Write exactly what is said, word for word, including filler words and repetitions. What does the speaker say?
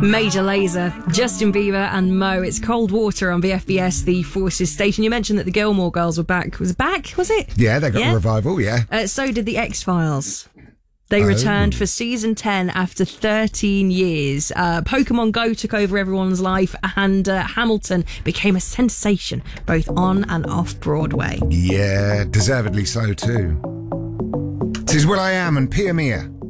Major Lazer, Justin Bieber and Mo. It's Cold Water on B F B S, the Forces station. You mentioned that the Gilmore Girls were back. Was it back, was it? Yeah, they got yeah? a revival, yeah. Uh, so did the X-Files. They Oh. returned for season ten after thirteen years. Uh, Pokemon Go took over everyone's life, and uh, Hamilton became a sensation, both on and off Broadway. Yeah, deservedly so too. This is Will I Am and Pia Mia.